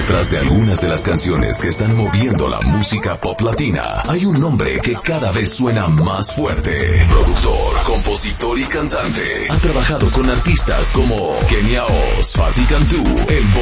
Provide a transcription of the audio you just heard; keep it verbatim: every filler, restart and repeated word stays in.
Detrás de algunas de las canciones que están moviendo la música pop latina, hay un nombre que cada vez suena más fuerte. Productor, compositor y cantante. Ha trabajado con artistas como Kenia Oz, Patti Cantú, El